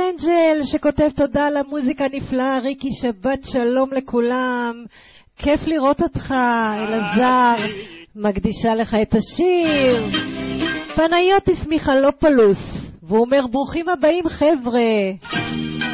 אנג'ל שכותב תודה על המוזיקה הנפלאה, ריקי שבת שלום לכולם, כיף לראות אותך. אלעזר מקדישה לך את השיר. פניוטיס מיכלופולוס, והוא אומר ברוכים הבאים חבר'ה.